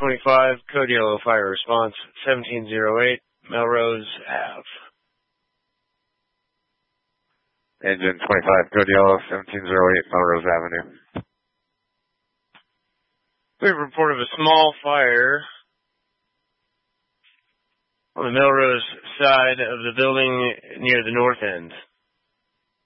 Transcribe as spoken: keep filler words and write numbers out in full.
twenty-five, Code Yellow Fire Response, seventeen oh eight, Melrose Ave. Engine twenty-five, Code Yellow, seventeen oh eight, Melrose Avenue. We have a report of a small fire on the Melrose side of the building near the north end.